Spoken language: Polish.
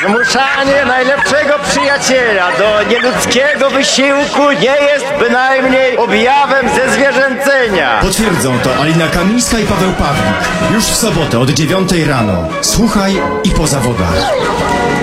Zmuszanie najlepszego przyjaciela do nieludzkiego wysiłku nie jest bynajmniej objawem zezwierzęcenia. Potwierdzą to Alina Kamińska i Paweł Pawlik. Już w sobotę od 9 rano. Słuchaj i po zawodach.